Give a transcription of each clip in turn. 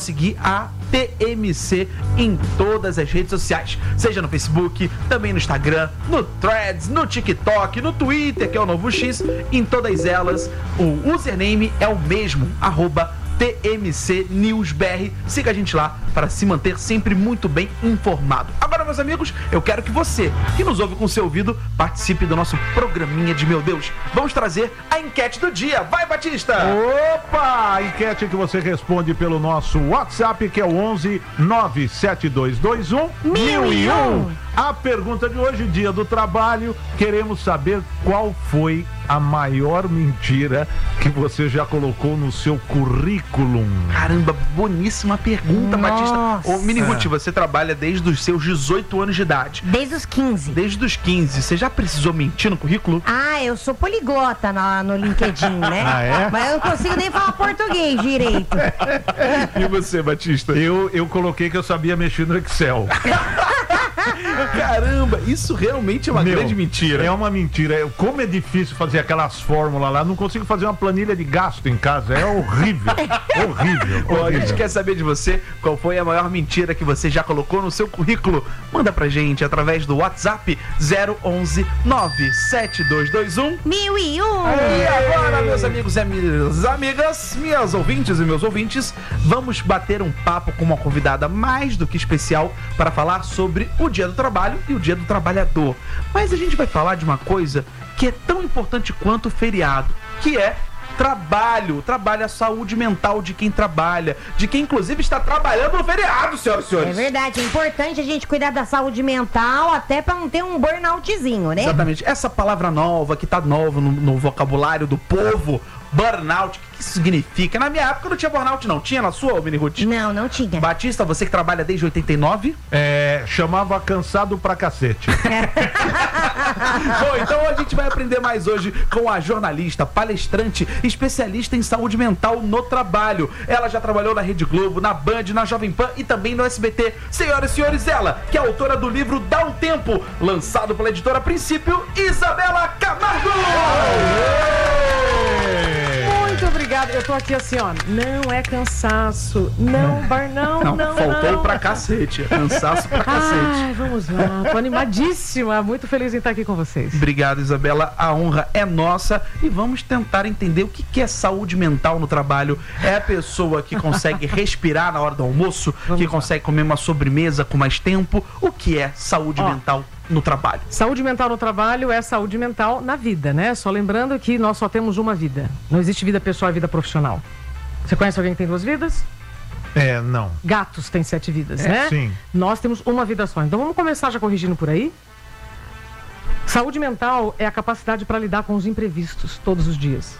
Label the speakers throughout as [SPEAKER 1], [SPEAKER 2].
[SPEAKER 1] seguir a TMC em todas as redes sociais, seja no Facebook, também no Instagram, no Threads, no TikTok, no Twitter, que é o novo X. Em todas elas, o username é o mesmo, @TMC News BR. Siga a gente lá para se manter sempre muito bem informado. Agora, meus amigos, eu quero que você, que nos ouve com seu ouvido, participe do nosso programinha de Meu Deus. Vamos trazer a enquete do dia. Vai, Batista!
[SPEAKER 2] Opa! A enquete que você responde pelo nosso WhatsApp, que é o 11 97221 1001. A pergunta de hoje, dia do trabalho, queremos saber qual foi a maior mentira que você já colocou no seu currículo.
[SPEAKER 1] Caramba, boníssima pergunta, Batista. Ô, Mini Ruth, você trabalha desde os seus 18 anos de idade.
[SPEAKER 3] Desde os 15.
[SPEAKER 1] Desde os 15. Você já precisou mentir no currículo?
[SPEAKER 3] Ah, eu sou poliglota no LinkedIn, né?
[SPEAKER 2] Ah, é?
[SPEAKER 3] Mas eu não consigo nem falar português direito.
[SPEAKER 1] E você, Batista?
[SPEAKER 2] Eu coloquei que eu sabia mexer no Excel.
[SPEAKER 1] Caramba, isso realmente é uma grande mentira.
[SPEAKER 2] É uma mentira. Como é difícil fazer aquelas fórmulas lá, não consigo fazer uma planilha de gasto em casa. É horrível. Horrível.
[SPEAKER 1] Bom, a gente quer saber de você qual foi a maior mentira que você já colocou no seu currículo. Manda pra gente através do WhatsApp 011 97221
[SPEAKER 3] 1001.
[SPEAKER 1] E agora, meus amigos e minhas amigas, minhas ouvintes e meus ouvintes, vamos bater um papo com uma convidada mais do que especial para falar sobre o Dia do Trabalho e o Dia do Trabalhador. Mas a gente vai falar de uma coisa que é tão importante quanto o feriado, que é trabalho. Trabalho, a saúde mental de quem trabalha, de quem inclusive está trabalhando no feriado, senhoras e senhores.
[SPEAKER 3] É verdade, é importante a gente cuidar da saúde mental, até pra não ter um burnoutzinho, né?
[SPEAKER 1] Exatamente, essa palavra nova, que tá nova no vocabulário do povo, burnout, o que isso significa? Na minha época não tinha burnout não, tinha na sua, Mini Ruth?
[SPEAKER 3] Não tinha.
[SPEAKER 1] Batista, você que trabalha desde 89?
[SPEAKER 2] Chamava cansado pra cacete.
[SPEAKER 1] Bom, então a gente vai aprender mais hoje com a jornalista, palestrante, especialista em saúde mental no trabalho. Ela já trabalhou na Rede Globo, na Band, na Jovem Pan e também no SBT. Senhoras e senhores, ela, que é autora do livro Dá um Tempo, lançado pela editora Princípio, Isabela Camargo!
[SPEAKER 4] Muito obrigada. Eu tô aqui assim, ó. Não é cansaço. Não, não.
[SPEAKER 1] Faltou pra cacete. Cansaço pra cacete.
[SPEAKER 4] Ai, vamos lá. Tô animadíssima. Muito feliz em estar aqui com vocês.
[SPEAKER 1] Obrigado, Isabela. A honra é nossa. E vamos tentar entender o que é saúde mental no trabalho. É a pessoa que consegue respirar na hora do almoço, que consegue comer uma sobremesa com mais tempo. O que é saúde mental no trabalho?
[SPEAKER 4] Saúde mental no trabalho é saúde mental na vida, né? Só lembrando que nós só temos uma vida. Não existe vida pessoal e vida profissional. Você conhece alguém que tem 2 vidas?
[SPEAKER 2] Não.
[SPEAKER 4] Gatos têm 7 vidas, né?
[SPEAKER 2] Sim.
[SPEAKER 4] Nós temos uma vida só. Então vamos começar já corrigindo por aí. Saúde mental é a capacidade para lidar com os imprevistos todos os dias.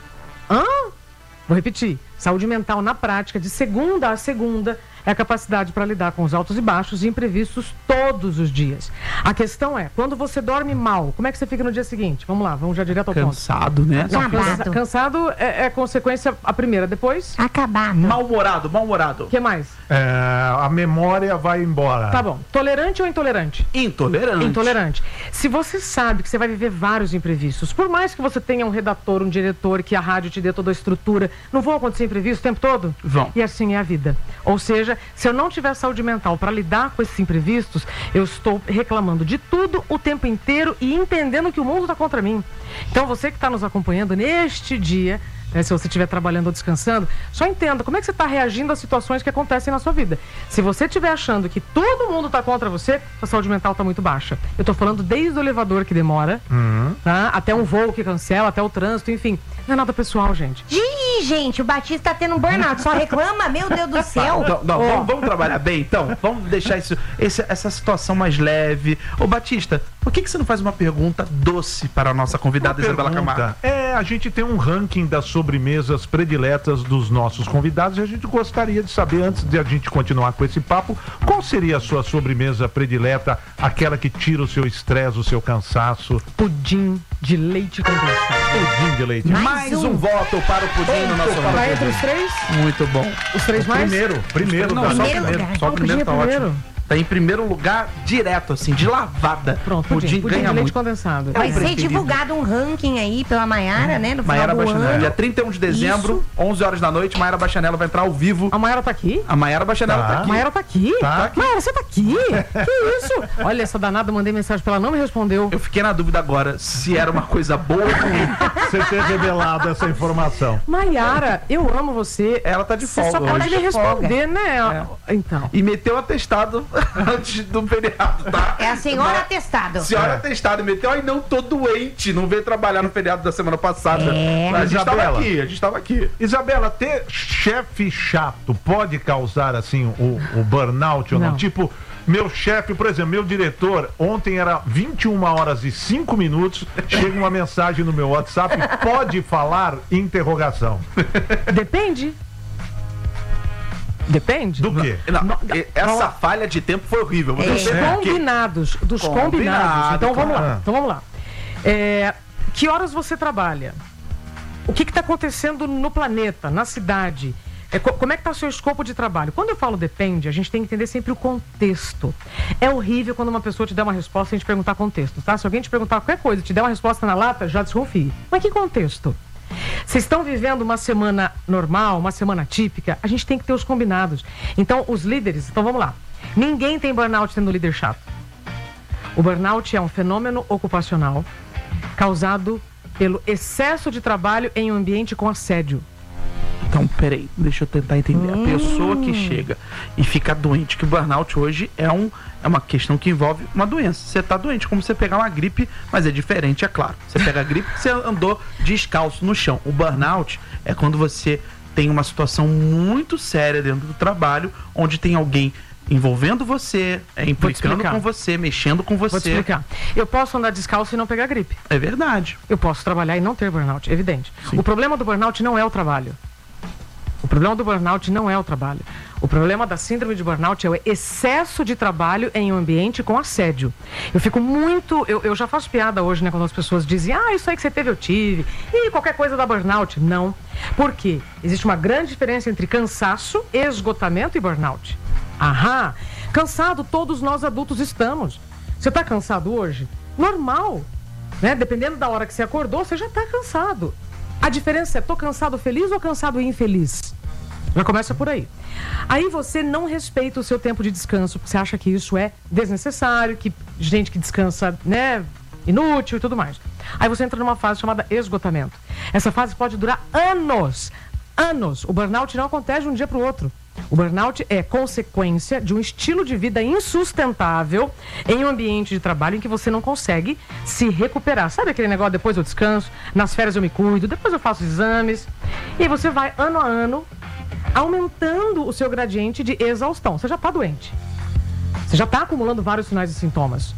[SPEAKER 4] Vou repetir. Saúde mental na prática, de segunda a segunda, é a capacidade para lidar com os altos e baixos e imprevistos todos os dias. A questão é, quando você dorme mal, como é que você fica no dia seguinte? Vamos lá, vamos já direto ao ponto.
[SPEAKER 1] Cansado, né?
[SPEAKER 3] Acabado.
[SPEAKER 4] Cansado é consequência a primeira, depois?
[SPEAKER 3] Acabado.
[SPEAKER 1] Mal-humorado.
[SPEAKER 4] O que mais?
[SPEAKER 2] A memória vai embora.
[SPEAKER 4] Tá bom. Tolerante ou intolerante? Intolerante. Se você sabe que você vai viver vários imprevistos, por mais que você tenha um redator, um diretor, que a rádio te dê toda a estrutura, não vão acontecer imprevistos o tempo todo?
[SPEAKER 1] Vão.
[SPEAKER 4] E assim é a vida. Ou seja, se eu não tiver saúde mental para lidar com esses imprevistos, eu estou reclamando de tudo o tempo inteiro e entendendo que o mundo está contra mim. Então você que está nos acompanhando neste dia, né, se você estiver trabalhando ou descansando, só entenda como é que você está reagindo às situações que acontecem na sua vida. Se você estiver achando que todo mundo está contra você, a saúde mental está muito baixa. Eu estou falando desde o elevador que demora, tá? Até um voo que cancela, até o trânsito, enfim. Não é nada pessoal, gente.
[SPEAKER 3] Gente, o Batista tá tendo um burnout, só reclama, meu Deus do céu.
[SPEAKER 1] Vamos trabalhar bem, então? Vamos deixar essa situação mais leve. Ô, Batista, por que você não faz uma pergunta doce para a nossa convidada Isabela Camargo?
[SPEAKER 2] A gente tem um ranking das sobremesas prediletas dos nossos convidados e a gente gostaria de saber, antes de a gente continuar com esse papo, qual seria a sua sobremesa predileta, aquela que tira o seu estresse, o seu cansaço?
[SPEAKER 4] Pudim de leite condensado.
[SPEAKER 2] Pudim de leite.
[SPEAKER 1] Mais um voto para o pudim no nosso
[SPEAKER 4] Tá entre os 3?
[SPEAKER 1] Muito bom.
[SPEAKER 4] Os 3 mais?
[SPEAKER 2] Primeiro.
[SPEAKER 1] Não, só o primeiro. Só o primeiro tá ótimo. Tá em primeiro lugar direto, assim, de lavada.
[SPEAKER 4] Pronto,
[SPEAKER 1] pudim
[SPEAKER 4] pudim de
[SPEAKER 1] ganha
[SPEAKER 4] leite
[SPEAKER 1] muito.
[SPEAKER 4] condensado.
[SPEAKER 3] Vai ser
[SPEAKER 1] preferido.
[SPEAKER 3] divulgado um ranking aí pela Maiara, né? No
[SPEAKER 1] Maiara
[SPEAKER 3] final do
[SPEAKER 1] Bachanello.
[SPEAKER 3] ano.
[SPEAKER 1] Dia 31 de dezembro, 11 horas da noite, Maiara Bachanello vai entrar ao vivo.
[SPEAKER 4] A Maiara tá aqui?
[SPEAKER 1] A Maiara Bachanello
[SPEAKER 2] Tá.
[SPEAKER 1] tá
[SPEAKER 4] A
[SPEAKER 1] aqui.
[SPEAKER 4] Maiara tá aqui?
[SPEAKER 2] Tá aqui.
[SPEAKER 4] Maiara, você tá aqui? Que isso? Olha, essa danada, mandei mensagem pra ela, não me respondeu.
[SPEAKER 1] Eu fiquei na dúvida agora se era uma coisa boa ou ruim.
[SPEAKER 2] Você ter revelado essa informação.
[SPEAKER 4] Maiara, eu amo você.
[SPEAKER 1] Ela tá de
[SPEAKER 4] Você
[SPEAKER 1] folga
[SPEAKER 4] só pode
[SPEAKER 1] hoje.
[SPEAKER 4] me responder, né? Então.
[SPEAKER 1] E meteu atestado antes do feriado, tá?
[SPEAKER 3] É a senhora atestado.
[SPEAKER 1] Senhora atestado, meteu, ai não, tô doente, não veio trabalhar no feriado da semana passada.
[SPEAKER 3] É.
[SPEAKER 1] A gente tava
[SPEAKER 2] Isabela.
[SPEAKER 1] aqui, a gente tava aqui.
[SPEAKER 2] Isabela, ter chefe chato pode causar, assim, o burnout ou não?
[SPEAKER 4] Não.
[SPEAKER 2] Tipo, meu chefe, por exemplo, meu diretor, ontem era 21 horas e 5 minutos, chega uma mensagem no meu WhatsApp, pode falar? Interrogação.
[SPEAKER 4] Depende. Depende.
[SPEAKER 2] Do quê?
[SPEAKER 1] Não, essa falha de tempo foi horrível.
[SPEAKER 3] É.
[SPEAKER 1] Você
[SPEAKER 4] Combinados. Dos combinados. Então vamos lá.
[SPEAKER 2] claro.
[SPEAKER 4] Então vamos lá. Que horas você trabalha? O que está acontecendo no planeta, na cidade? Como é que está o seu escopo de trabalho? Quando eu falo depende, a gente tem que entender sempre o contexto. É horrível quando uma pessoa te der uma resposta e a gente perguntar contexto, tá? Se alguém te perguntar qualquer coisa e te der uma resposta na lata, já desconfie. Mas que contexto? Vocês estão vivendo uma semana normal, uma semana típica, a gente tem que ter os combinados. Então, os líderes, então vamos lá. Ninguém tem burnout tendo líder chato. O burnout é um fenômeno ocupacional causado pelo excesso de trabalho em um ambiente com assédio.
[SPEAKER 1] Então, peraí, deixa eu tentar entender. A pessoa que chega e fica doente, que o burnout hoje é uma questão que envolve uma doença. Você tá doente, como você pegar uma gripe, mas é diferente, é claro. Você pega a gripe, você andou descalço no chão. O burnout é quando você tem uma situação muito séria dentro do trabalho, onde tem alguém envolvendo você, implicando
[SPEAKER 4] explicar.
[SPEAKER 1] com você, mexendo com
[SPEAKER 4] Vou te
[SPEAKER 1] você.
[SPEAKER 4] explicar. Eu posso andar descalço e não pegar gripe.
[SPEAKER 1] É verdade.
[SPEAKER 4] Eu posso trabalhar e não ter burnout, evidente.
[SPEAKER 1] Sim.
[SPEAKER 4] O problema do burnout não é o trabalho. O problema do burnout não é o trabalho. O problema da síndrome de burnout é o excesso de trabalho em um ambiente com assédio. Eu fico muito... Eu já faço piada hoje, né? Quando as pessoas dizem, isso aí que você teve, eu tive. E qualquer coisa dá burnout. Não. Por quê? Existe uma grande diferença entre cansaço, esgotamento e burnout. Aham. Cansado, todos nós adultos estamos. Você está cansado hoje? Normal. Né? Dependendo da hora que você acordou, você já está cansado. A diferença é, tô cansado feliz ou cansado infeliz? Já começa por aí. Aí você não respeita o seu tempo de descanso, porque você acha que isso é desnecessário, que gente que descansa, né, inútil e tudo mais. Aí você entra numa fase chamada esgotamento. Essa fase pode durar anos. Anos. O burnout não acontece de um dia para o outro. O burnout é consequência de um estilo de vida insustentável em um ambiente de trabalho em que você não consegue se recuperar. Sabe aquele negócio, depois eu descanso, nas férias eu me cuido, depois eu faço exames. E aí você vai, ano a ano, aumentando o seu gradiente de exaustão. Você já está doente. Você já está acumulando vários sinais e sintomas.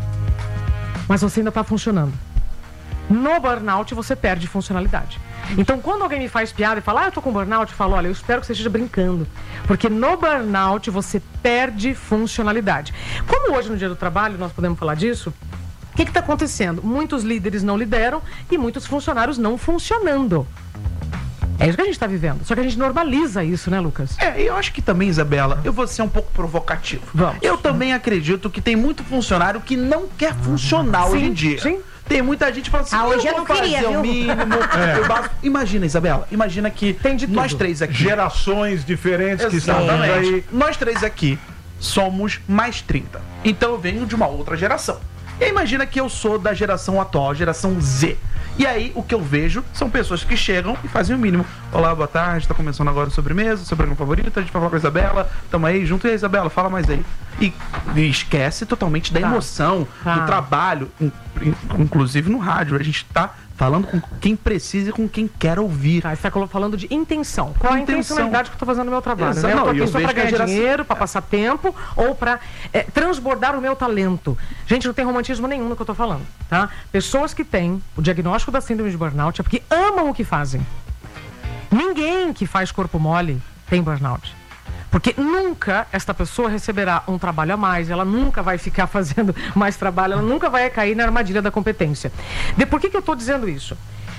[SPEAKER 4] Mas você ainda está funcionando. No burnout você perde funcionalidade. Então quando alguém me faz piada e fala, eu tô com burnout, eu falo, olha, eu espero que você esteja brincando. Porque no burnout você perde funcionalidade. Como hoje no Dia do Trabalho nós podemos falar disso, o que está acontecendo? Muitos líderes não lideram e muitos funcionários não funcionando. É isso que a gente está vivendo. Só que a gente normaliza isso, né, Lucas?
[SPEAKER 1] E eu acho que também, Isabela, eu vou ser um pouco provocativo.
[SPEAKER 4] Vamos.
[SPEAKER 1] Eu também acredito que tem muito funcionário que não quer funcionar hoje em dia.
[SPEAKER 4] Sim.
[SPEAKER 1] Tem muita gente que fala assim,
[SPEAKER 3] hoje eu
[SPEAKER 1] vou
[SPEAKER 3] não queria,
[SPEAKER 1] fazer
[SPEAKER 3] viu?
[SPEAKER 1] o mínimo. Eu basto. Imagina, Isabela, imagina que
[SPEAKER 4] Tem de
[SPEAKER 1] nós
[SPEAKER 4] tudo.
[SPEAKER 1] três aqui.
[SPEAKER 2] Gerações diferentes que estão vindo
[SPEAKER 1] Exatamente.
[SPEAKER 2] aí.
[SPEAKER 1] Nós três aqui somos mais 30. Então eu venho de uma outra geração. E aí imagina que eu sou da geração atual, geração Z. E aí o que eu vejo são pessoas que chegam e fazem o mínimo. Olá, boa tarde, tá começando agora a sobremesa, seu programa favorito, a gente vai falar com a Isabela, tamo aí junto. E aí, Isabela, fala mais aí. E esquece totalmente da emoção, do trabalho, inclusive no rádio. A gente tá falando com quem precisa e com quem quer ouvir.
[SPEAKER 4] Tá, você está falando de intenção. Qual a
[SPEAKER 1] Intenção.
[SPEAKER 4] intencionalidade que eu estou fazendo no meu trabalho?
[SPEAKER 1] Exato.
[SPEAKER 4] Né? Eu
[SPEAKER 1] Não,
[SPEAKER 4] estou
[SPEAKER 1] eu
[SPEAKER 4] aqui só
[SPEAKER 1] vejo
[SPEAKER 4] para
[SPEAKER 1] que a
[SPEAKER 4] ganhar
[SPEAKER 1] geração-
[SPEAKER 4] dinheiro, para passar tempo ou para transbordar o meu talento. Gente, não tem romantismo nenhum no que eu estou falando, tá? Pessoas que têm o diagnóstico da síndrome de burnout é porque amam o que fazem. Ninguém que faz corpo mole tem burnout. Porque nunca esta pessoa receberá um trabalho a mais, ela nunca vai ficar fazendo mais trabalho, ela nunca vai cair na armadilha da competência. Por que eu estou dizendo isso?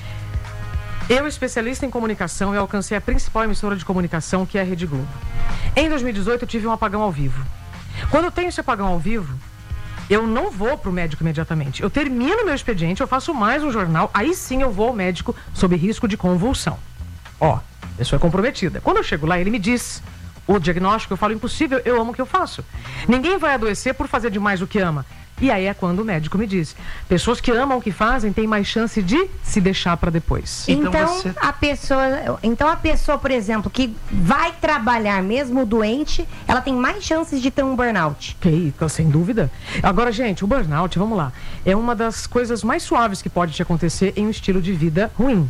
[SPEAKER 4] Eu, especialista em comunicação, eu alcancei a principal emissora de comunicação, que é a Rede Globo. Em 2018, eu tive um apagão ao vivo. Quando eu tenho esse apagão ao vivo, eu não vou pro médico imediatamente. Eu termino meu expediente, eu faço mais um jornal, aí sim eu vou ao médico sob risco de convulsão. Ó, a pessoa é comprometida. Quando eu chego lá, ele me diz o diagnóstico, eu falo, impossível, eu amo o que eu faço. Ninguém vai adoecer por fazer demais o que ama. E aí é quando o médico me diz, pessoas que amam o que fazem têm mais chance de se deixar para depois.
[SPEAKER 3] Então a pessoa, por exemplo, que vai trabalhar mesmo doente, ela tem mais chances de ter um burnout.
[SPEAKER 4] Sem dúvida. Agora, gente, o burnout, vamos lá, é uma das coisas mais suaves que pode te acontecer em um estilo de vida ruim.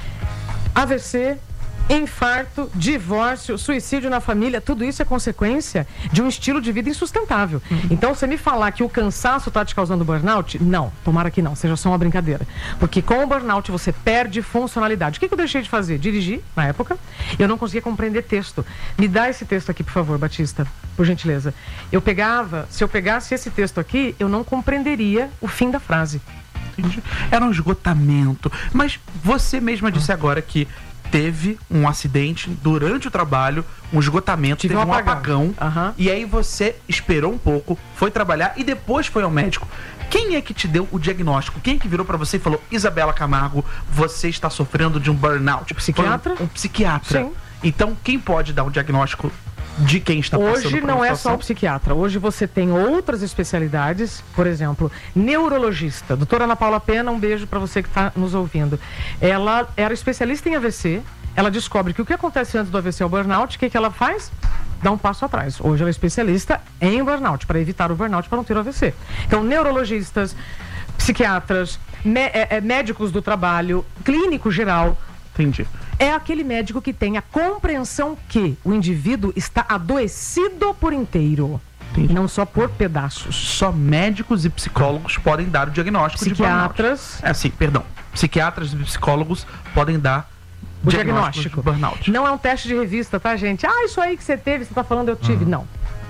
[SPEAKER 4] AVC, infarto, divórcio, suicídio na família, tudo isso é consequência de um estilo de vida insustentável. Então, você me falar que o cansaço está te causando burnout, não, tomara que não, seja só uma brincadeira. Porque com o burnout você perde funcionalidade. O que eu deixei de fazer? Dirigir, na época, eu não conseguia compreender texto. Me dá esse texto aqui, por favor, Batista, por gentileza. Se eu pegasse esse texto aqui, eu não compreenderia o fim da frase.
[SPEAKER 1] Entendi. Era um esgotamento. Mas você mesma disse agora que teve um acidente durante o trabalho, um esgotamento, teve um apagão. E aí você esperou um pouco, foi trabalhar e depois foi ao médico. Quem é que te deu o diagnóstico? Quem é que virou pra você e falou, Isabela Camargo, você está sofrendo de um burnout?
[SPEAKER 4] Psiquiatra?
[SPEAKER 1] Um psiquiatra.
[SPEAKER 4] Sim.
[SPEAKER 1] Então, quem pode dar um diagnóstico de quem está passando por
[SPEAKER 4] Hoje não é só o psiquiatra. Hoje você tem outras especialidades, por exemplo, neurologista. Doutora Ana Paula Pena, um beijo para você que está nos ouvindo. Ela era especialista em AVC. Ela descobre que o que acontece antes do AVC é o burnout. O que ela faz? Dá um passo atrás. Hoje ela é especialista em burnout, para evitar o burnout, para não ter o AVC. Então, neurologistas, psiquiatras, médicos do trabalho, clínico geral.
[SPEAKER 1] Entendi.
[SPEAKER 4] É aquele médico que tem a compreensão que o indivíduo está adoecido por inteiro. Entendi. Não só por pedaços.
[SPEAKER 1] Só médicos e psicólogos podem dar o diagnóstico de burnout. Psiquiatras e psicólogos podem dar
[SPEAKER 4] o diagnóstico
[SPEAKER 1] de burnout.
[SPEAKER 4] Não é um teste de revista, tá, gente? Isso aí que você teve, você tá falando, eu tive. Não.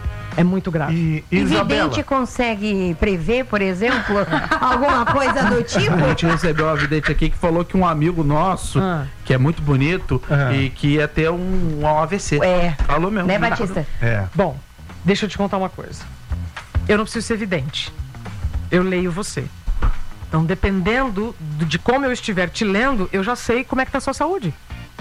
[SPEAKER 4] É muito grave.
[SPEAKER 3] E vidente consegue prever, por exemplo, alguma coisa do tipo?
[SPEAKER 1] A gente recebeu uma vidente aqui que falou que um amigo nosso, que é muito bonito, e que ia ter um AVC. Falou mesmo.
[SPEAKER 3] Né, Batista?
[SPEAKER 4] Bom, deixa eu te contar uma coisa. Eu não preciso ser vidente. Eu leio você. Então, dependendo de como eu estiver te lendo, eu já sei como é que tá a sua saúde.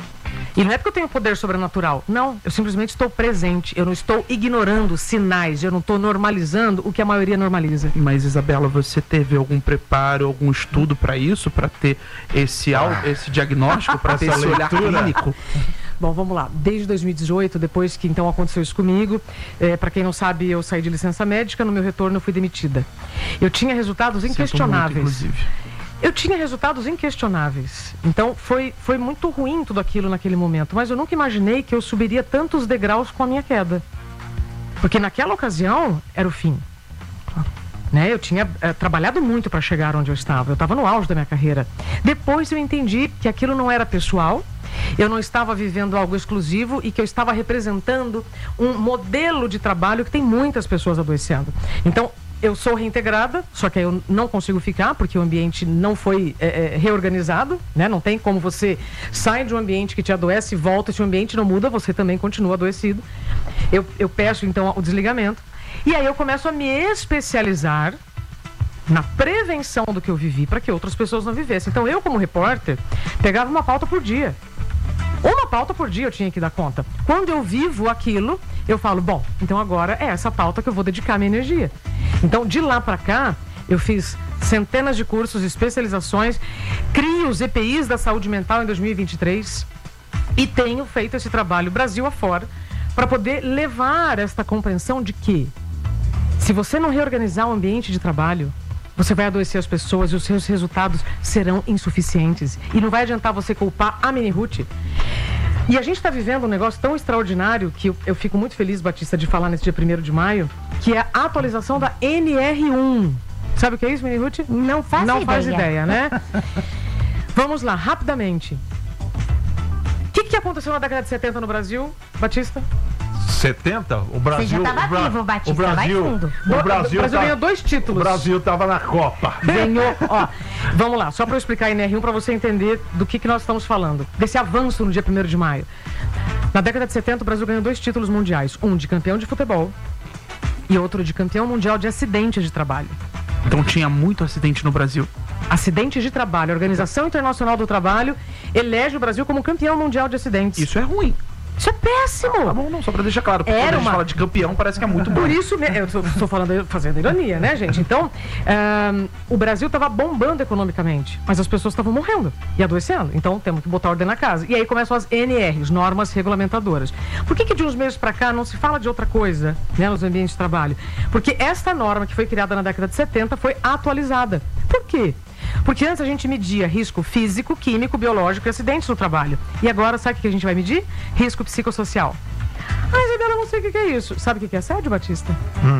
[SPEAKER 4] E não é porque eu tenho poder sobrenatural. Não, eu simplesmente estou presente. Eu não estou ignorando sinais. Eu não estou normalizando o que a maioria normaliza.
[SPEAKER 1] Mas, Isabela, você teve algum preparo, algum estudo para isso? Para ter esse diagnóstico? Para ter esse olhar clínico?
[SPEAKER 4] Bom, vamos lá. Desde 2018, depois que então aconteceu isso comigo, para quem não sabe, eu saí de licença médica. No meu retorno, eu fui demitida. Eu tinha resultados inquestionáveis. Eu tinha resultados inquestionáveis. Então, foi muito ruim tudo aquilo naquele momento. Mas eu nunca imaginei que eu subiria tantos degraus com a minha queda. Porque naquela ocasião, era o fim. Né? Eu tinha trabalhado muito para chegar onde eu estava. Eu estava no auge da minha carreira. Depois eu entendi que aquilo não era pessoal. Eu não estava vivendo algo exclusivo e que eu estava representando um modelo de trabalho que tem muitas pessoas adoecendo. Então, eu sou reintegrada, só que eu não consigo ficar porque o ambiente não foi reorganizado, né? Não tem como você sair de um ambiente que te adoece e volta, se o ambiente não muda, você também continua adoecido. Eu peço então o desligamento e aí eu começo a me especializar na prevenção do que eu vivi para que outras pessoas não vivessem. Então eu, como repórter, pegava uma pauta por dia. Uma pauta por dia eu tinha que dar conta. Quando eu vivo aquilo, eu falo, bom, então agora é essa pauta que eu vou dedicar minha energia. Então, de lá para cá, eu fiz centenas de cursos, especializações, crio os EPIs da saúde mental em 2023 e tenho feito esse trabalho Brasil afora para poder levar esta compreensão de que se você não reorganizar o ambiente de trabalho, você vai adoecer as pessoas e os seus resultados serão insuficientes. E não vai adiantar você culpar a Mini Ruth. E a gente está vivendo um negócio tão extraordinário que eu fico muito feliz, Batista, de falar nesse dia 1º de maio, que é a atualização da NR1. Sabe o que é isso, Mini Ruth?
[SPEAKER 3] Não faz
[SPEAKER 4] ideia, né? Vamos lá, rapidamente. O que aconteceu na década de 70 no Brasil, Batista?
[SPEAKER 2] 70? O Brasil.
[SPEAKER 3] Você já estava vivo, Batista, vai fundo.
[SPEAKER 2] O Brasil
[SPEAKER 4] ganhou 2 títulos.
[SPEAKER 2] O Brasil estava na Copa.
[SPEAKER 4] Ganhou, ó. Vamos lá, só para eu explicar a NR1 para você entender do que nós estamos falando. Desse avanço no dia 1º de maio. Na década de 70, o Brasil ganhou 2 títulos mundiais. Um de campeão de futebol e outro de campeão mundial de acidente de trabalho.
[SPEAKER 1] Então tinha muito acidente no Brasil.
[SPEAKER 4] Acidentes de trabalho. A Organização Internacional do Trabalho elege o Brasil como campeão mundial de acidentes.
[SPEAKER 1] Isso é ruim.
[SPEAKER 4] Isso é péssimo.
[SPEAKER 1] Tá bom, não, só pra deixar claro. Porque quando a gente fala de campeão, parece que é muito bom.
[SPEAKER 4] Por isso, eu estou falando, fazendo ironia, né, gente? Então, o Brasil estava bombando economicamente, mas as pessoas estavam morrendo e adoecendo. Então, temos que botar ordem na casa. E aí começam as NRs, normas regulamentadoras. Por que de uns meses para cá não se fala de outra coisa, né, nos ambientes de trabalho? Porque esta norma, que foi criada na década de 70, foi atualizada. Por quê? Porque antes a gente media risco físico, químico, biológico e acidentes no trabalho. E agora, sabe o que a gente vai medir? Risco psicossocial. Ah, Isabela, eu não sei o que é isso. Sabe o que é assédio, Batista?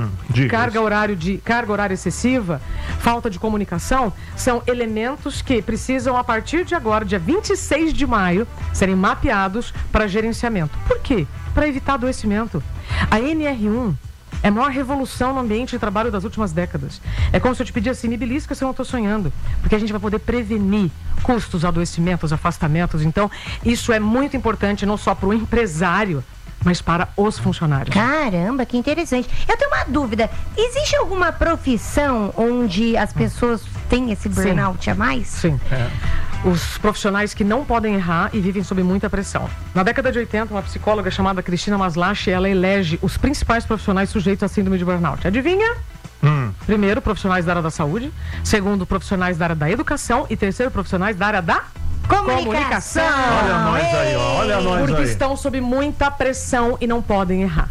[SPEAKER 4] Carga horária excessiva, falta de comunicação, são elementos que precisam, a partir de agora, dia 26 de maio, serem mapeados para gerenciamento. Por quê? Para evitar adoecimento. A NR1 é a maior revolução no ambiente de trabalho das últimas décadas. É como se eu te pedisse, me belisca se eu não estou sonhando. Porque a gente vai poder prevenir custos, adoecimentos, afastamentos. Então, isso é muito importante, não só para o empresário, mas para os funcionários.
[SPEAKER 3] Caramba, que interessante. Eu tenho uma dúvida. Existe alguma profissão onde as pessoas têm esse burnout a mais?
[SPEAKER 4] Sim. Os profissionais que não podem errar e vivem sob muita pressão. Na década de 80, uma psicóloga chamada Cristina Maslach, ela elege os principais profissionais sujeitos à síndrome de burnout. Adivinha? Primeiro, profissionais da área da saúde. Segundo, profissionais da área da educação. E terceiro, profissionais da área da comunicação.
[SPEAKER 2] Olha nós aí, ó. Olha nós aí.
[SPEAKER 4] Porque estão sob muita pressão e não podem errar.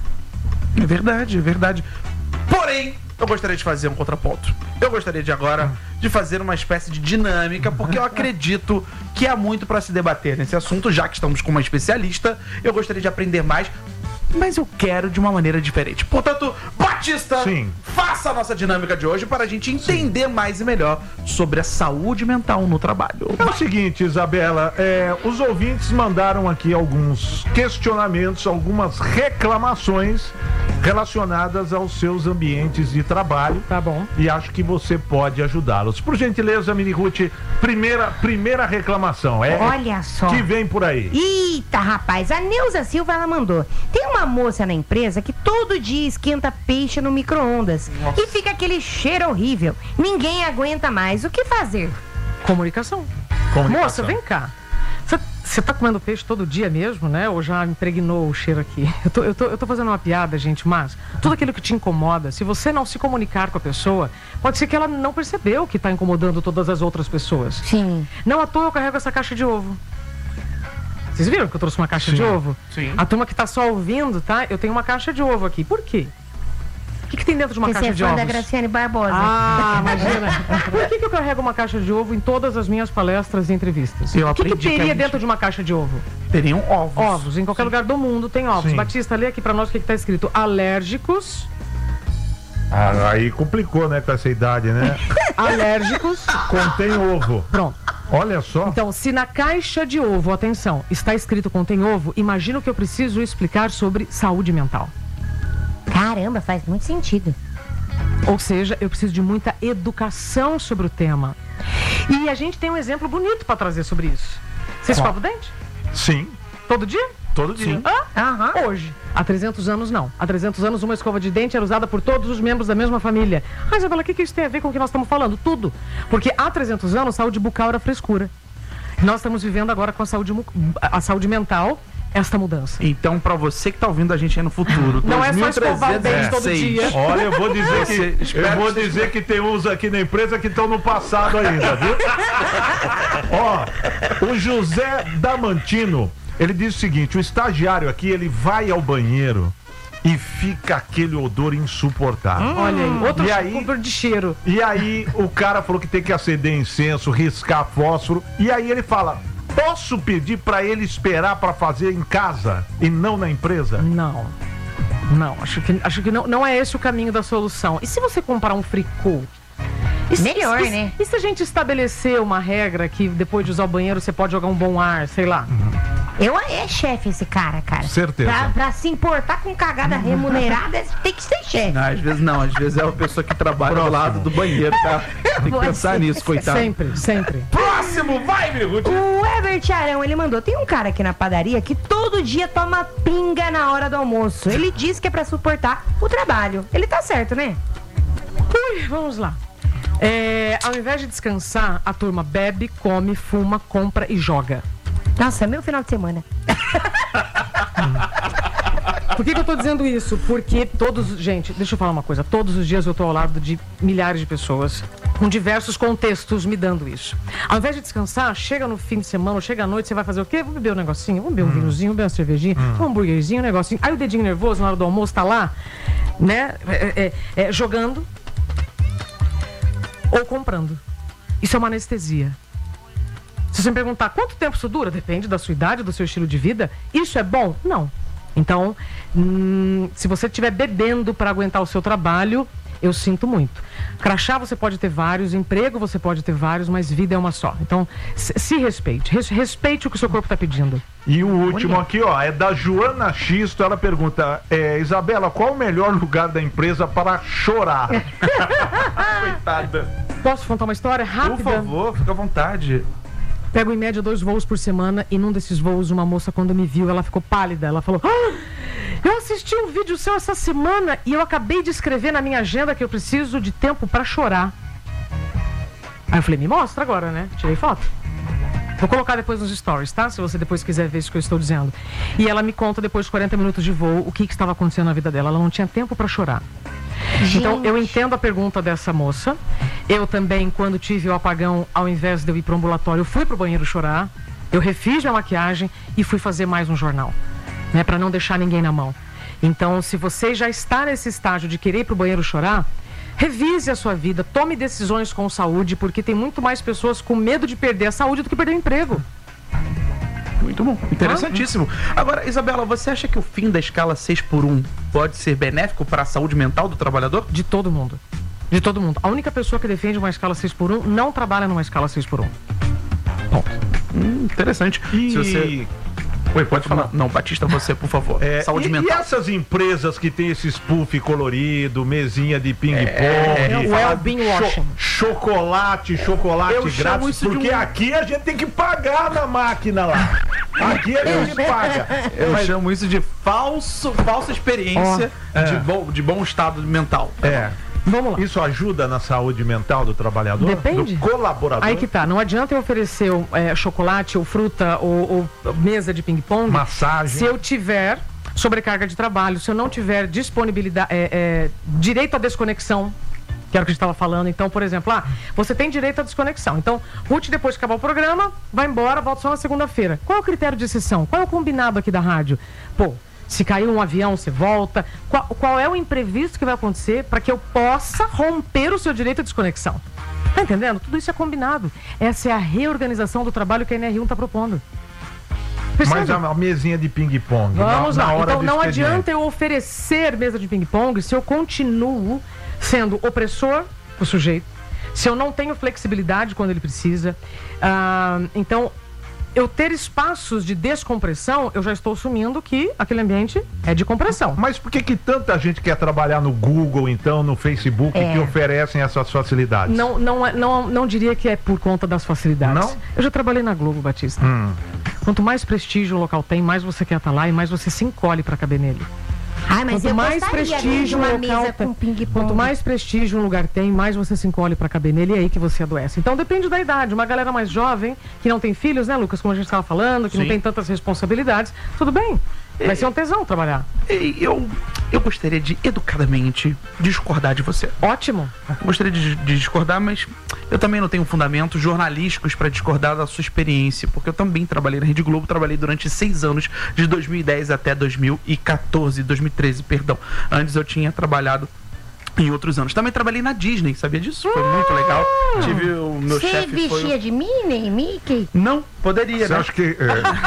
[SPEAKER 1] É verdade, é verdade. Porém, eu gostaria de fazer um contraponto. Eu gostaria de agora de fazer uma espécie de dinâmica, porque eu acredito que há muito para se debater nesse assunto, já que estamos com uma especialista. Eu gostaria de aprender mais, mas eu quero de uma maneira diferente. Portanto, Batista,
[SPEAKER 2] Sim.
[SPEAKER 1] faça a nossa dinâmica de hoje para a gente entender mais e melhor sobre a saúde mental no trabalho.
[SPEAKER 2] É o seguinte, Isabela, os ouvintes mandaram aqui alguns questionamentos, algumas reclamações relacionadas aos seus ambientes de trabalho.
[SPEAKER 4] Tá bom.
[SPEAKER 2] E acho que você pode ajudá-los. Por gentileza, Mini Ruth, primeira reclamação.
[SPEAKER 3] Olha só.
[SPEAKER 2] Que vem por aí.
[SPEAKER 3] Eita, rapaz, a Neuza Silva, ela mandou. Tem uma moça na empresa que todo dia esquenta peixe no micro-ondas. E fica aquele cheiro horrível. Ninguém aguenta mais. O que fazer?
[SPEAKER 4] Comunicação. Moça, vem cá. Você tá comendo peixe todo dia mesmo, né? Ou já impregnou o cheiro aqui? Eu tô fazendo uma piada, gente, mas tudo aquilo que te incomoda, se você não se comunicar com a pessoa, pode ser que ela não percebeu que tá incomodando todas as outras pessoas.
[SPEAKER 3] Sim.
[SPEAKER 4] Não à toa eu carrego essa caixa de ovo. Vocês viram que eu trouxe uma caixa de ovo?
[SPEAKER 1] Sim.
[SPEAKER 4] A turma que tá só ouvindo, tá? Eu tenho uma caixa de ovo aqui. Por quê? O que tem dentro de uma caixa de
[SPEAKER 3] Você é fã
[SPEAKER 4] ovos?
[SPEAKER 3] da Graciane Barbosa.
[SPEAKER 4] Ah, imagina. Por que eu carrego uma caixa de ovo em todas as minhas palestras e entrevistas?
[SPEAKER 1] Eu
[SPEAKER 4] O que
[SPEAKER 1] aprendi que
[SPEAKER 4] teria
[SPEAKER 1] a gente-
[SPEAKER 4] dentro de uma caixa de ovo?
[SPEAKER 1] Teriam ovos.
[SPEAKER 4] Ovos. Em qualquer lugar do mundo tem ovos.
[SPEAKER 2] Sim.
[SPEAKER 4] Batista, lê aqui pra nós o que tá escrito. Alérgicos.
[SPEAKER 2] Aí complicou, né, com essa idade, né?
[SPEAKER 4] Alérgicos.
[SPEAKER 2] Contém ovo.
[SPEAKER 4] Pronto.
[SPEAKER 2] Olha só.
[SPEAKER 4] Então, se na caixa de ovo, atenção, está escrito contém ovo, imagina o que eu preciso explicar sobre saúde mental.
[SPEAKER 3] Caramba, faz muito sentido.
[SPEAKER 4] Ou seja, eu preciso de muita educação sobre o tema. E a gente tem um exemplo bonito para trazer sobre isso. Você escova o dente?
[SPEAKER 2] Sim,
[SPEAKER 4] Todo dia?
[SPEAKER 2] todo dia.
[SPEAKER 3] Aham.
[SPEAKER 4] Hoje. Há 300 anos, não. Há 300 anos, uma escova de dente era usada por todos os membros da mesma família. Ah, Isabela, o que isso tem a ver com o que nós estamos falando? Tudo. Porque há 300 anos, saúde bucal era frescura. Nós estamos vivendo agora com a saúde mental, esta mudança.
[SPEAKER 1] Então, pra você que tá ouvindo a gente aí no futuro,
[SPEAKER 4] Não é só escovar o dente todo
[SPEAKER 1] 2316,
[SPEAKER 4] dia.
[SPEAKER 2] Olha, eu vou dizer
[SPEAKER 1] Você-
[SPEAKER 2] que
[SPEAKER 1] espero que
[SPEAKER 2] que tem uns aqui na empresa que estão no passado ainda, viu? Ó, o José Damantino, ele diz o seguinte: o estagiário aqui, ele vai ao banheiro e fica aquele odor insuportável.
[SPEAKER 4] Olha aí, outro
[SPEAKER 2] E aí?
[SPEAKER 4] odor de cheiro.
[SPEAKER 2] E aí o cara falou que tem que acender incenso, riscar fósforo. E aí ele fala: posso pedir pra ele esperar pra fazer em casa e não na empresa?
[SPEAKER 4] Não. Não, acho que não é esse o caminho da solução. E se você comprar um fricô?
[SPEAKER 3] Melhor, né?
[SPEAKER 4] E se a gente estabelecer uma regra que depois de usar o banheiro você pode jogar um bom ar, sei lá?
[SPEAKER 3] É chefe esse cara.
[SPEAKER 2] Certeza.
[SPEAKER 3] Pra se importar com cagada remunerada, tem que ser chefe.
[SPEAKER 1] Não, às vezes é uma pessoa que trabalha do lado do banheiro, tá? Tem que
[SPEAKER 3] Pode
[SPEAKER 1] pensar
[SPEAKER 3] ser.
[SPEAKER 1] nisso, coitado.
[SPEAKER 4] Sempre.
[SPEAKER 1] Próximo, vai, Mirute!
[SPEAKER 3] O Herbert Arão, ele mandou, tem um cara aqui na padaria que todo dia toma pinga na hora do almoço. Ele diz que é pra suportar o trabalho. Ele tá certo, né?
[SPEAKER 4] Vamos lá. Ao invés de descansar, a turma bebe, come, fuma, compra e joga.
[SPEAKER 3] Nossa, é meu final de semana.
[SPEAKER 4] Por que eu tô dizendo isso? Porque gente, deixa eu falar uma coisa. Todos os dias eu tô ao lado de milhares de pessoas, com diversos contextos me dando isso. Ao invés de descansar, chega no fim de semana, ou chega à noite, você vai fazer o quê? Vou beber um negocinho, vou beber um vinhozinho, vou beber uma cervejinha, um hambúrguerzinho, um negocinho. Aí o dedinho nervoso na hora do almoço tá lá, né? Jogando ou comprando. Isso é uma anestesia. Se você me perguntar quanto tempo isso dura, depende da sua idade, do seu estilo de vida. Isso é bom? Não. Então, se você estiver bebendo para aguentar o seu trabalho, eu sinto muito. Crachá você pode ter vários, emprego você pode ter vários, mas vida é uma só. Então, se respeite. Respeite o que o seu corpo está pedindo.
[SPEAKER 2] E o último aqui, ó, é da Joana Xisto. Ela pergunta, Isabela, qual o melhor lugar da empresa para chorar?
[SPEAKER 1] Coitada.
[SPEAKER 4] Posso contar uma história rápida?
[SPEAKER 1] Por favor, fica à vontade.
[SPEAKER 4] Pego em média 2 voos por semana e num desses voos uma moça, quando me viu, ela ficou pálida. Ela falou, eu assisti um vídeo seu essa semana e eu acabei de escrever na minha agenda que eu preciso de tempo pra chorar. Aí eu falei, me mostra agora, né? Tirei foto. Vou colocar depois nos stories, tá? Se você depois quiser ver isso que eu estou dizendo. E ela me conta depois de 40 minutos de voo o que estava acontecendo na vida dela. Ela não tinha tempo pra chorar. Então, eu entendo a pergunta dessa moça. Eu também, quando tive o apagão, ao invés de eu ir para o ambulatório, eu fui para o banheiro chorar. Eu refiz minha maquiagem e fui fazer mais um jornal, né, para não deixar ninguém na mão. Então, se você já está nesse estágio de querer ir para o banheiro chorar, revise a sua vida, tome decisões com saúde, porque tem muito mais pessoas com medo de perder a saúde do que perder o emprego.
[SPEAKER 1] Muito bom, interessantíssimo. Agora, Isabela, você acha que o fim da escala 6x1 pode ser benéfico para a saúde mental do trabalhador?
[SPEAKER 4] De todo mundo. De todo mundo. A única pessoa que defende uma escala 6x1 não trabalha numa escala 6x1. Ponto.
[SPEAKER 1] Interessante.
[SPEAKER 2] E...
[SPEAKER 1] Se você... Oi, pode falar. Não, Batista, você, por favor. Saúde mental.
[SPEAKER 2] E essas empresas que tem esse puff colorido, mesinha de ping-pong,
[SPEAKER 4] well-being washing.
[SPEAKER 2] chocolate grátis, porque aqui a gente tem que pagar na máquina lá. Aqui a gente paga.
[SPEAKER 1] Eu chamo isso de falsa experiência de bom estado mental.
[SPEAKER 4] Vamos lá.
[SPEAKER 2] Isso ajuda na saúde mental do trabalhador?
[SPEAKER 4] Depende.
[SPEAKER 2] Do colaborador?
[SPEAKER 4] Aí que tá. Não adianta eu oferecer chocolate ou fruta ou mesa de ping-pong.
[SPEAKER 2] Massagem.
[SPEAKER 4] Se eu tiver sobrecarga de trabalho, se eu não tiver disponibilidade, direito à desconexão, que era o que a gente estava falando. Então, por exemplo, você tem direito à desconexão. Então, Ruth, depois de acabar o programa, vai embora, volta só na segunda-feira. Qual é o critério de exceção? Qual é o combinado aqui da rádio? Se caiu um avião, você volta. Qual é o imprevisto que vai acontecer para que eu possa romper o seu direito à desconexão? Tá entendendo? Tudo isso é combinado. Essa é a reorganização do trabalho que a NR1 está propondo. Percebe?
[SPEAKER 2] Mas a mesinha de ping-pong.
[SPEAKER 4] Vamos lá.
[SPEAKER 2] Hora
[SPEAKER 4] então
[SPEAKER 2] do
[SPEAKER 4] não
[SPEAKER 2] expediente.
[SPEAKER 4] adianta eu oferecer mesa de ping-pong se eu continuo sendo opressor pro sujeito, se eu não tenho flexibilidade quando ele precisa. Então, eu ter espaços de descompressão, eu já estou assumindo que aquele ambiente é de compressão.
[SPEAKER 2] Mas por que tanta gente quer trabalhar no Google, então, no Facebook, que oferecem essas facilidades?
[SPEAKER 4] Não diria que é por conta das facilidades.
[SPEAKER 2] Não?
[SPEAKER 4] Eu já trabalhei na Globo, Batista. Quanto mais prestígio o local tem, mais você quer estar lá e mais você se encolhe para caber nele.
[SPEAKER 3] Mas
[SPEAKER 4] Quanto mais prestígio
[SPEAKER 3] uma
[SPEAKER 4] um local
[SPEAKER 3] mesa com ping-pong.
[SPEAKER 4] Quanto mais prestígio um lugar tem, mais você se encolhe para caber nele e é aí que você adoece. Então depende da idade. Uma galera mais jovem, que não tem filhos, né, Lucas, como a gente estava falando, que não tem tantas responsabilidades, tudo bem. Vai ser um tesão trabalhar.
[SPEAKER 1] Eu gostaria de, educadamente, discordar de você.
[SPEAKER 4] Ótimo.
[SPEAKER 1] Gostaria de discordar, mas eu também não tenho fundamentos jornalísticos para discordar da sua experiência, porque eu também trabalhei na Rede Globo, trabalhei durante 6 anos, de 2010 até 2013, perdão. Antes eu tinha trabalhado em outros anos. Também trabalhei na Disney, sabia disso? Foi muito legal. Tive o meu chefe.
[SPEAKER 3] Você vestia de Minnie, Mickey?
[SPEAKER 1] Não, poderia,
[SPEAKER 2] Você
[SPEAKER 1] né?
[SPEAKER 2] acha que...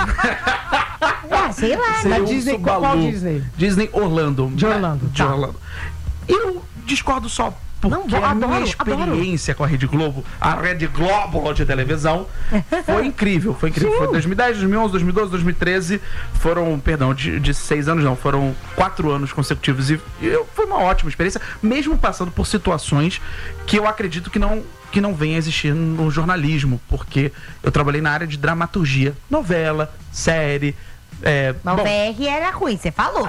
[SPEAKER 3] Sei lá.
[SPEAKER 1] Seria
[SPEAKER 4] Na
[SPEAKER 1] um
[SPEAKER 4] Disney,
[SPEAKER 1] Subaru.
[SPEAKER 4] qual Disney?
[SPEAKER 1] Disney Orlando.
[SPEAKER 4] De Orlando,
[SPEAKER 1] De
[SPEAKER 4] tá.
[SPEAKER 1] Orlando. Eu discordo só Porque a minha experiência com a Rede Globo, a Rede Globo de televisão, foi incrível. Foi incrível. Foi 2010, 2011, 2012, 2013. Foram, perdão, de 6 anos não, foram 4 anos consecutivos. E foi uma ótima experiência, mesmo passando por situações que eu acredito que não venha a existir no jornalismo, porque eu trabalhei na área de dramaturgia, novela, série.
[SPEAKER 3] Mas o VR era ruim, você falou.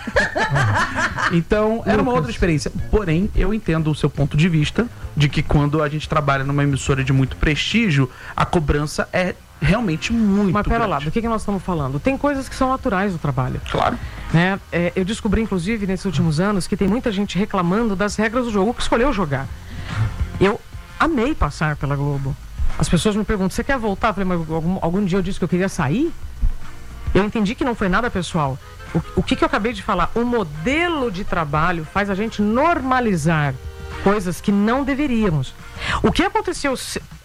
[SPEAKER 1] Então, era uma outra experiência. Porém, eu entendo o seu ponto de vista de que quando a gente trabalha numa emissora de muito prestígio, a cobrança é realmente muito
[SPEAKER 4] Mas pera
[SPEAKER 1] grande.
[SPEAKER 4] lá, do que nós estamos falando? Tem coisas que são naturais do trabalho.
[SPEAKER 1] Claro.
[SPEAKER 4] Né? Eu descobri, inclusive, nesses últimos anos, que tem muita gente reclamando das regras do jogo que escolheu jogar. Eu amei passar pela Globo. As pessoas me perguntam, você quer voltar? Eu falei, mas algum dia eu disse que eu queria sair? Eu entendi que não foi nada pessoal. O que eu acabei de falar? O modelo de trabalho faz a gente normalizar coisas que não deveríamos. O que aconteceu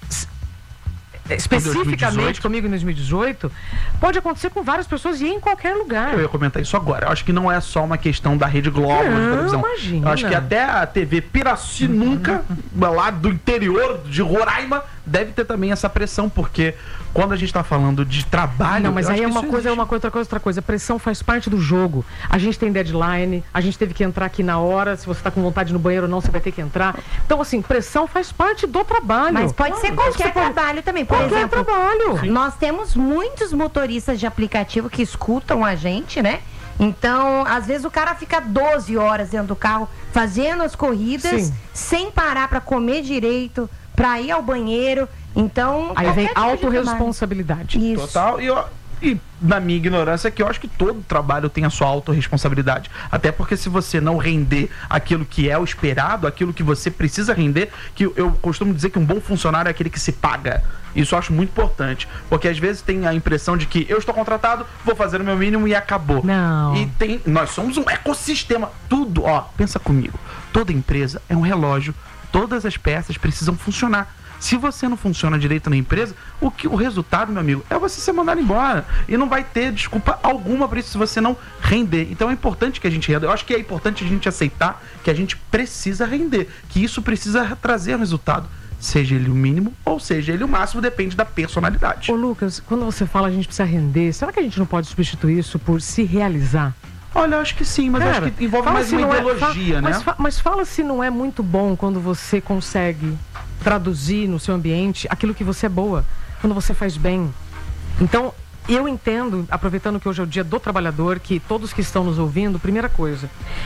[SPEAKER 4] especificamente comigo em 2018 pode acontecer com várias pessoas e em qualquer lugar.
[SPEAKER 1] Eu ia comentar isso agora. Eu acho que não é só uma questão da Rede Globo de televisão.
[SPEAKER 4] Imagina.
[SPEAKER 1] Eu acho que até a TV Piracicaba, lá do interior de Roraima, deve ter também essa pressão, porque quando a gente está falando de trabalho...
[SPEAKER 4] Não, mas aí é uma coisa, outra coisa. Pressão faz parte do jogo. A gente tem deadline, a gente teve que entrar aqui na hora, se você está com vontade no banheiro ou não, você vai ter que entrar. Então, assim, pressão faz parte do trabalho.
[SPEAKER 3] Mas pode ser qualquer trabalho também. Por exemplo,
[SPEAKER 4] trabalho.
[SPEAKER 3] Nós temos muitos motoristas de aplicativo que escutam a gente, né? Então, às vezes o cara fica 12 horas dentro do carro fazendo as corridas, sem parar para comer direito, para ir ao banheiro. Então,
[SPEAKER 4] aí vem autorresponsabilidade.
[SPEAKER 3] Isso.
[SPEAKER 1] Total. E na minha ignorância, que eu acho que todo trabalho tem a sua autorresponsabilidade. Até porque se você não render aquilo que é o esperado, aquilo que você precisa render, que eu costumo dizer que um bom funcionário é aquele que se paga. Isso eu acho muito importante. Porque às vezes tem a impressão de que eu estou contratado, vou fazer o meu mínimo e acabou.
[SPEAKER 4] Não.
[SPEAKER 1] E nós somos um ecossistema. Tudo, pensa comigo. Toda empresa é um relógio. Todas as peças precisam funcionar. Se você não funciona direito na empresa, o resultado, meu amigo, é você ser mandado embora. E não vai ter desculpa alguma por isso se você não render. Então é importante que a gente renda. Eu acho que é importante a gente aceitar que a gente precisa render. Que isso precisa trazer resultado. Seja ele o mínimo ou seja ele o máximo, depende da personalidade.
[SPEAKER 4] Ô Lucas, quando você fala a gente precisa render, será que a gente não pode substituir isso por se realizar?
[SPEAKER 1] Olha, eu acho que sim, mas
[SPEAKER 4] Cara,
[SPEAKER 1] acho que envolve mais uma ideologia, né?
[SPEAKER 4] Mas fala se não é muito bom quando você consegue traduzir no seu ambiente aquilo que você é boa, quando você faz bem. Então, eu entendo, aproveitando que hoje é o dia do trabalhador, que todos que estão nos ouvindo, primeira coisa,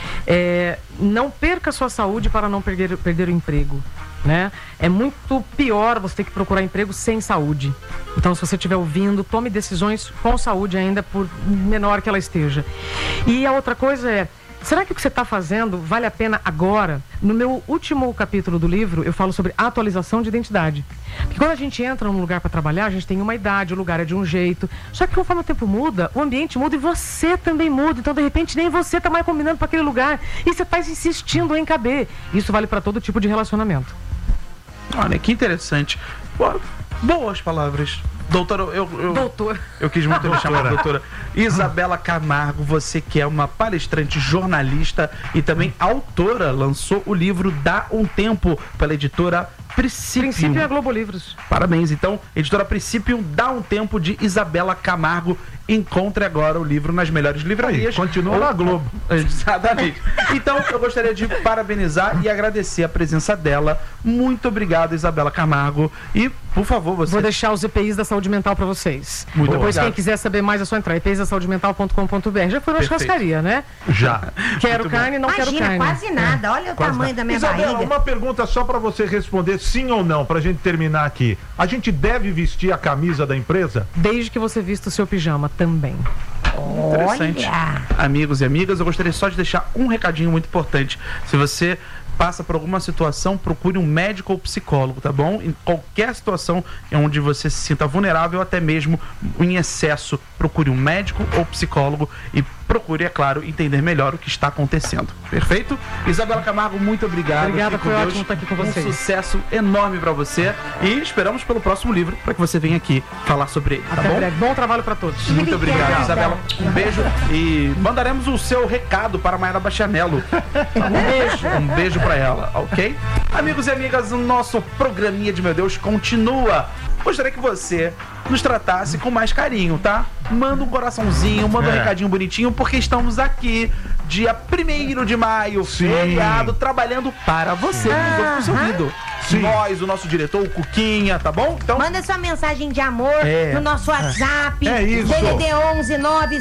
[SPEAKER 4] não perca a sua saúde para não perder o emprego. Né? É muito pior você ter que procurar emprego sem saúde. Então, se você estiver ouvindo, tome decisões com saúde ainda, por menor que ela esteja. E a outra coisa é, será que o que você está fazendo vale a pena agora? No meu último capítulo do livro, eu falo sobre atualização de identidade. Porque quando a gente entra num lugar para trabalhar, a gente tem uma idade, o lugar é de um jeito. Só que conforme o tempo muda, o ambiente muda e você também muda. Então, de repente, nem você está mais combinando para aquele lugar. E você está insistindo em caber. Isso vale para todo tipo de relacionamento.
[SPEAKER 1] Olha, que interessante. Boas palavras. Doutora, eu quis muito lhe chamar doutora Isabela Camargo, você que é uma palestrante, jornalista e também autora, lançou o livro Dá um Tempo pela editora Princípio.
[SPEAKER 4] Princípio é Globo Livros.
[SPEAKER 1] Parabéns, então, editora Princípio, Dá um Tempo, de Isabela Camargo. Encontre agora o livro nas melhores livrarias.
[SPEAKER 2] Aí, continua na Globo.
[SPEAKER 1] Exatamente. Então, eu gostaria de parabenizar e agradecer a presença dela. Muito obrigado, Isabela Camargo. E, por favor, você...
[SPEAKER 4] Vou deixar os EPIs da saúde mental para vocês.
[SPEAKER 1] Muito
[SPEAKER 4] Depois,
[SPEAKER 1] obrigado.
[SPEAKER 4] quem quiser saber mais, é só entrar. EPIsdasaudemental.com.br. Já foi na churrascaria, né?
[SPEAKER 2] Já.
[SPEAKER 4] Quero carne, não quero carne.
[SPEAKER 3] Quase nada. Olha o tamanho da minha
[SPEAKER 2] Isabela,
[SPEAKER 3] barriga.
[SPEAKER 2] uma pergunta só para você responder sim ou não, pra gente terminar aqui. A gente deve vestir a camisa da empresa?
[SPEAKER 4] Desde que você vista o seu pijama também.
[SPEAKER 1] Interessante.
[SPEAKER 3] Olha.
[SPEAKER 1] Amigos e amigas, eu gostaria só de deixar um recadinho muito importante. Se você passa por alguma situação, procure um médico ou psicólogo, tá bom? Em qualquer situação onde você se sinta vulnerável, até mesmo em excesso, procure um médico ou psicólogo e procure, é claro, entender melhor o que está acontecendo. Perfeito? Isabela Camargo, muito obrigado.
[SPEAKER 4] Obrigada,
[SPEAKER 1] Fique com
[SPEAKER 4] foi
[SPEAKER 1] Deus.
[SPEAKER 4] ótimo estar aqui com vocês.
[SPEAKER 1] Um sucesso enorme pra você e esperamos pelo próximo livro para que você venha aqui falar sobre ele, tá
[SPEAKER 4] Até
[SPEAKER 1] bom?
[SPEAKER 4] breve. Bom trabalho pra todos.
[SPEAKER 1] Muito obrigado,
[SPEAKER 3] Obrigada.
[SPEAKER 1] Isabela. Um beijo e mandaremos o seu recado para a Mayara Bachanello. Um beijo pra ela, ok? Amigos e amigas, o nosso programinha de Meu Deus continua. Gostaria que você nos tratasse com mais carinho, tá? Manda um coraçãozinho, manda um recadinho bonitinho, porque estamos aqui dia 1º de maio,
[SPEAKER 2] Sim.
[SPEAKER 1] feriado, trabalhando para você, pro seu ouvido.
[SPEAKER 2] Sim.
[SPEAKER 1] Nós, o nosso diretor, o Cuquinha, tá bom? Então,
[SPEAKER 3] Manda sua mensagem de amor
[SPEAKER 1] É.
[SPEAKER 3] no nosso WhatsApp.
[SPEAKER 2] É isso.
[SPEAKER 3] DDD 11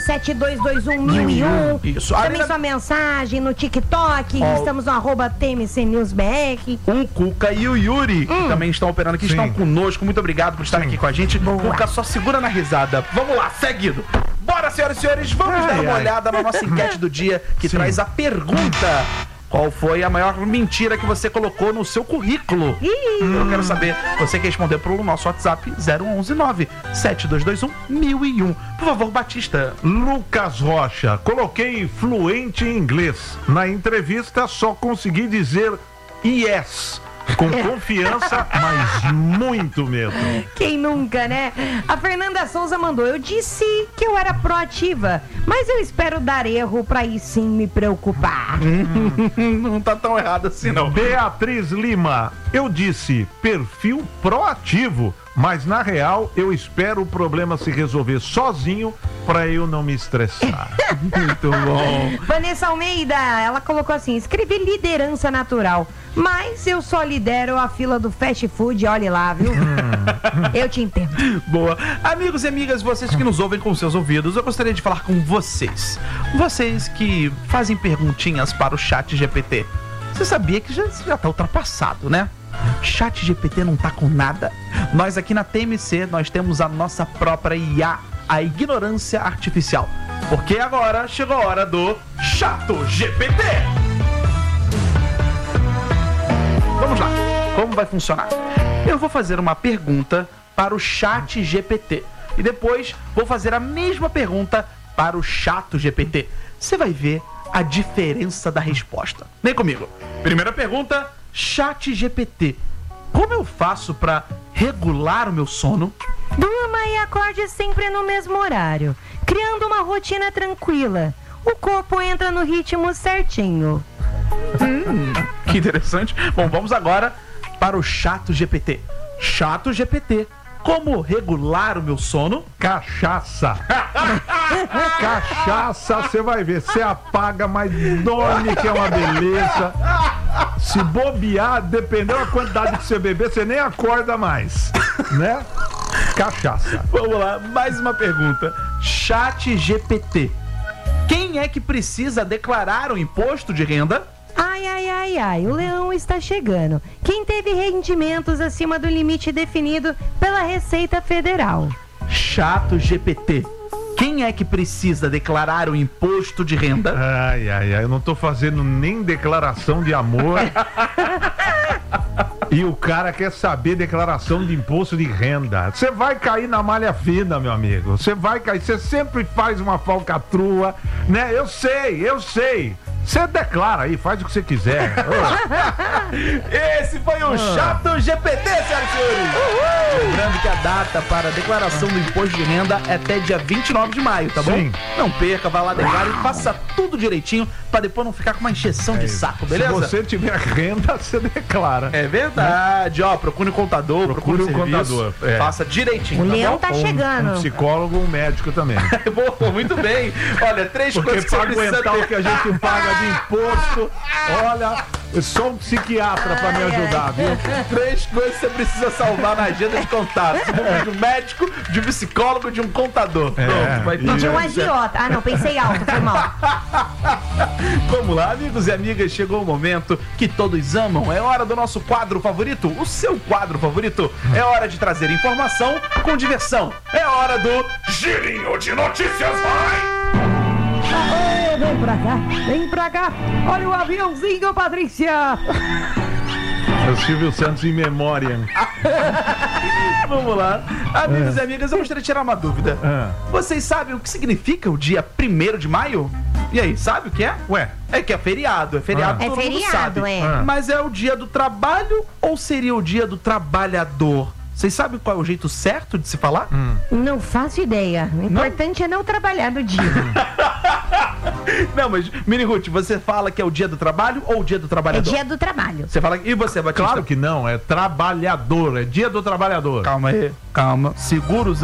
[SPEAKER 3] 97221
[SPEAKER 1] Isso.
[SPEAKER 3] Também
[SPEAKER 1] Ali na-
[SPEAKER 3] sua mensagem no TikTok.
[SPEAKER 1] Ó.
[SPEAKER 3] Estamos no @TMCNewsBR.
[SPEAKER 1] o Cuca e o Yuri, que também estão operando aqui,
[SPEAKER 2] Sim.
[SPEAKER 1] estão conosco. Muito obrigado por estar aqui com a gente. Cuca, só segura na risada. Vamos lá, seguido. Bora, senhoras e senhores, vamos dar uma olhada na nossa enquete do dia, que
[SPEAKER 2] Sim.
[SPEAKER 1] traz a pergunta: qual foi a maior mentira que você colocou no seu currículo? Eu quero saber, você que respondeu pelo nosso WhatsApp 011-97221-1001. Por favor, Batista.
[SPEAKER 2] Lucas Rocha, coloquei fluente em inglês. Na entrevista só consegui dizer yes. Com confiança, mas muito medo.
[SPEAKER 3] Quem nunca, né? A Fernanda Souza mandou: eu disse que eu era proativa, mas eu espero dar erro pra aí sim me preocupar.
[SPEAKER 1] Não tá tão errado assim, não.
[SPEAKER 2] Beatriz Lima, eu disse perfil proativo, mas na real eu espero o problema se resolver sozinho pra eu não me estressar.
[SPEAKER 1] Muito bom.
[SPEAKER 3] Vanessa Almeida, ela colocou assim: escrevi liderança natural, mas eu só lidero a fila do fast food, olhe lá, viu? Eu te entendo.
[SPEAKER 1] Boa. Amigos e amigas, vocês que nos ouvem com seus ouvidos, eu gostaria de falar com vocês. Vocês que fazem perguntinhas para o chat GPT. Você sabia que já tá ultrapassado, né? Chat GPT não tá com nada. Nós aqui na TMC, nós temos a nossa própria IA, a ignorância artificial. Porque agora chegou a hora do Chato GPT. Vamos lá. Como vai funcionar? Eu vou fazer uma pergunta para o Chat GPT e depois vou fazer a mesma pergunta para o Chato GPT. Você vai ver a diferença da resposta. Vem comigo. Primeira pergunta, Chat GPT. Como eu faço para regular o meu sono?
[SPEAKER 3] Durma e acorde sempre no mesmo horário, criando uma rotina tranquila. O corpo entra no ritmo certinho.
[SPEAKER 1] Que interessante. Bom, vamos agora para o Chato GPT. Chato GPT. Como regular o meu sono?
[SPEAKER 2] Cachaça. Cachaça, você vai ver. Você apaga, mas dorme, que é uma beleza. Se bobear, dependendo da quantidade que você beber, você nem acorda mais, né? Cachaça.
[SPEAKER 1] Vamos lá, mais uma pergunta. Chat GPT. Quem é que precisa declarar o imposto de renda?
[SPEAKER 3] Ai, ai, ai, ai, o leão está chegando. Quem teve rendimentos acima do limite definido pela Receita Federal.
[SPEAKER 1] Chato GPT. Quem é que precisa declarar o imposto de renda?
[SPEAKER 2] Ai, ai, ai, eu não tô fazendo nem declaração de amor. E o cara quer saber declaração de imposto de renda. Você vai cair na malha fina, meu amigo. Você vai cair, você sempre faz uma falcatrua, né? Eu sei. Você declara aí, faz o que você quiser.
[SPEAKER 1] Esse foi o Chato GPT, senhoras e senhores. Lembrando que a data para a declaração do imposto de renda é até dia 29 de maio, tá bom?
[SPEAKER 2] Sim.
[SPEAKER 1] Não perca, vá lá, declare e faça tudo direitinho para depois não ficar com uma encheção de saco, beleza?
[SPEAKER 2] Se você tiver renda, você declara.
[SPEAKER 1] É verdade, ó, procure um contador, procure um serviço,
[SPEAKER 2] contador, é.
[SPEAKER 1] faça direitinho,
[SPEAKER 3] O
[SPEAKER 1] tá
[SPEAKER 3] leão
[SPEAKER 1] bom?
[SPEAKER 3] tá
[SPEAKER 2] Um
[SPEAKER 3] chegando.
[SPEAKER 2] psicólogo, um médico também.
[SPEAKER 1] Boa, muito bem. Olha, três
[SPEAKER 2] Porque
[SPEAKER 1] coisas que
[SPEAKER 2] pra
[SPEAKER 1] você precisa
[SPEAKER 2] aguentar o
[SPEAKER 1] ter.
[SPEAKER 2] que a gente paga de imposto, olha, eu sou um psiquiatra pra me ajudar, viu?
[SPEAKER 1] Três coisas que você precisa salvar na agenda de contato. De um médico, de um psicólogo, de um contador. Pronto, vai
[SPEAKER 3] E de um
[SPEAKER 1] tudo certo.
[SPEAKER 3] agiota. Ah, não, pensei alto, foi mal.
[SPEAKER 1] Vamos lá, amigos e amigas, chegou o momento que todos amam. É hora do nosso quadro favorito, o seu quadro favorito. É hora de trazer informação com diversão. É hora do Girinho de Notícias, vai!
[SPEAKER 3] Aê, vem pra cá. Olha o aviãozinho, Patrícia.
[SPEAKER 2] É o Silvio Santos em memória.
[SPEAKER 1] Vamos lá. Amigos e amigas, eu gostaria de tirar uma dúvida. Vocês sabem o que significa o dia 1º de maio? E aí, sabe o que é?
[SPEAKER 2] Ué.
[SPEAKER 1] É que é feriado. É feriado,
[SPEAKER 3] É
[SPEAKER 1] todo mundo
[SPEAKER 3] feriado,
[SPEAKER 1] sabe.
[SPEAKER 3] é.
[SPEAKER 1] Mas é o dia do trabalho ou seria o dia do trabalhador? Vocês sabem qual é o jeito certo de se falar?
[SPEAKER 3] Não faço ideia. O importante é não trabalhar no dia.
[SPEAKER 1] Não, mas, Mini Ruth, você fala que é o dia do trabalho ou o dia do
[SPEAKER 3] É
[SPEAKER 1] trabalhador?
[SPEAKER 3] dia do trabalho.
[SPEAKER 1] Você fala. E você, Batista?
[SPEAKER 2] Claro que não, é trabalhador, é dia do trabalhador.
[SPEAKER 1] Calma aí, calma. Segura os